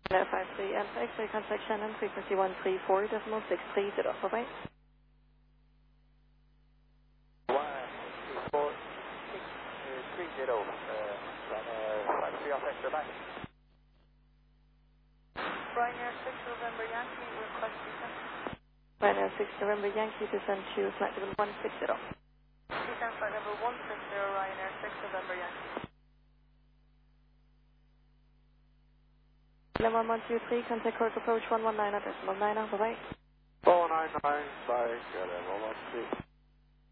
53 Alpha X-ray contact Shannon, frequency 134.63, bye-bye. 134.60, runner 53 Alpha X-ray, bye. Ryanair 6 November Yankee, request descent. Ryanair 6 November Yankee, descent to flight level 160. Descent flight level 160, Ryanair 6 November Yankee. Level 1123, contact course approach 119 at decimal 9, bye-bye. 499, bye, go level 12.